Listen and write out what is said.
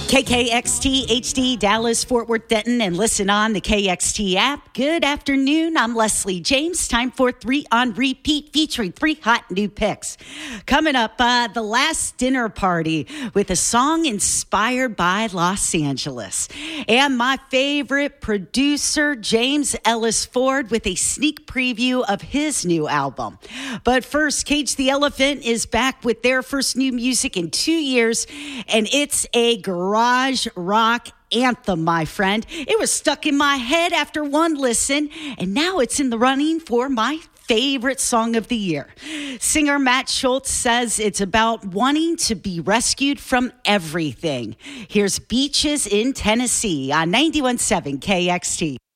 KKXT HD Dallas, Fort Worth, Denton, and listen on the KXT app. Good afternoon. I'm Leslie James. Time for 3 on Repeat, featuring 3 hot new picks. Coming up, The Last Dinner Party with a song inspired by Los Angeles. And my favorite producer, James Ellis Ford, with a sneak preview of his new album. But first, Cage the Elephant is back with their first new music in 2 years, and it's a garage rock anthem, my friend. It was stuck in my head after one listen, and now it's in the running for my favorite song of the year. Singer Matt Schultz says it's about wanting to be rescued from everything. Here's Beaches in Tennessee on 91.7 KXT.